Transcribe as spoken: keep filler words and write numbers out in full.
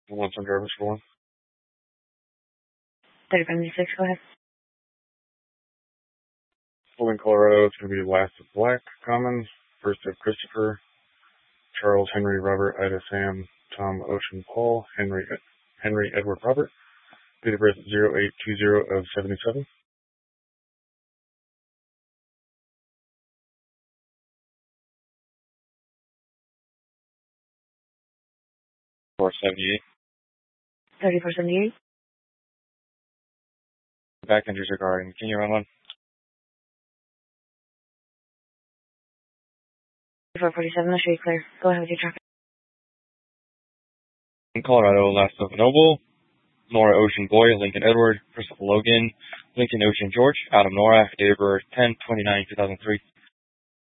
One some drivers for one. thirty-five ninety-six, go ahead. Fulling Colorado, it's going to be Last of Black, Common, First of Christopher, Charles Henry Robert Ida Sam Tom Ocean Paul Henry Henry Edward Robert. Date of birth zero eight two zero of seventy-seven. four seventy-eight. thirty-four seventy-eight. Back entries regarding. Can you run one? four forty-seven, I'll show you clear. Go ahead with your traffic. In Colorado, Last of Noble, Nora Ocean Boy, Lincoln Edward, Christopher Logan, Lincoln Ocean George, Adam Nora, date of birth ten twenty-nine two thousand three.